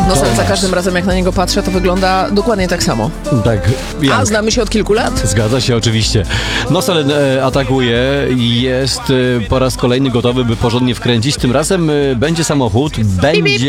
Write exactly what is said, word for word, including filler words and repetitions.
Nosel za Tomasz. każdym razem, jak na niego patrzę, to wygląda dokładnie tak samo. Tak, A, jak? znamy się od kilku lat? Zgadza się oczywiście. Nosel e, atakuje i jest e, po raz kolejny gotowy, by porządnie wkręcić. Tym razem e, będzie samochód, będzie...